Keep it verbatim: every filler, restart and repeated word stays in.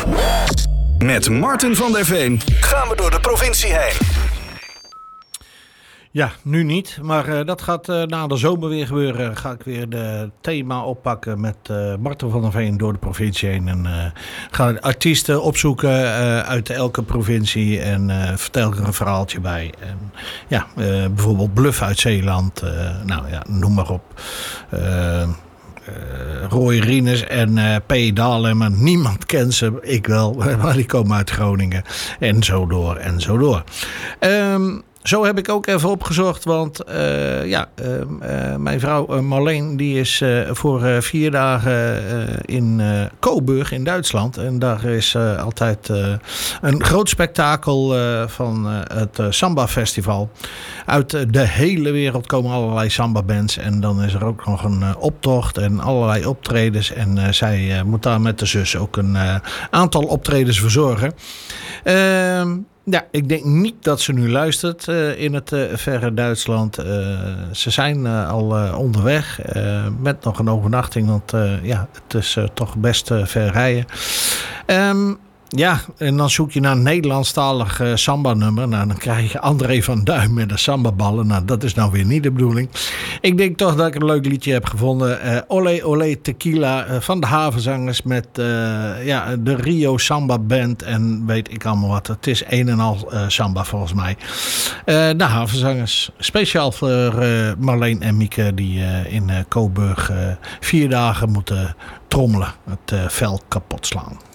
Met Martin van der Veen gaan we door de provincie heen. Ja, nu niet. Maar uh, dat gaat uh, na de zomer weer gebeuren. Ga ik weer de thema oppakken met uh, Martin van der Veen door de provincie heen. En uh, ga artiesten opzoeken uh, uit elke provincie. En uh, vertel er een verhaaltje bij. En, ja, uh, bijvoorbeeld Bluff uit Zeeland. Uh, nou ja, noem maar op. Uh, uh, Roy Rienes en uh, P. Dalen. Maar niemand kent ze. Ik wel. Maar die komen uit Groningen. En zo door en zo door. Um, Zo heb ik ook even opgezocht, want uh, ja, uh, uh, mijn vrouw uh, Marleen die is uh, voor uh, vier dagen uh, in uh, Coburg in Duitsland. En daar is uh, altijd uh, een groot spektakel uh, van uh, het uh, Samba Festival. Uit uh, de hele wereld komen allerlei samba bands en dan is er ook nog een uh, optocht en allerlei optredens. En uh, zij uh, moet daar met de zus ook een uh, aantal optredens verzorgen. Uh, Ja, ik denk niet dat ze nu luistert uh, in het uh, verre Duitsland. Uh, ze zijn uh, al uh, onderweg uh, met nog een overnachting, want uh, ja, het is uh, toch best uh, ver rijden. Um, Ja, en dan zoek je naar een Nederlandstalig uh, samba-nummer. Nou, dan krijg je André van Duin met de sambaballen. Nou, dat is nou weer niet de bedoeling. Ik denk toch dat ik een leuk liedje heb gevonden. Uh, Olé Olé Tequila uh, van de Havenzangers met uh, ja, de Rio Samba Band. En weet ik allemaal wat. Het is een en al uh, samba volgens mij. Uh, de Havenzangers. Speciaal voor uh, Marleen en Mieke die uh, in uh, Coburg uh, vier dagen moeten trommelen. Het uh, veld kapot slaan.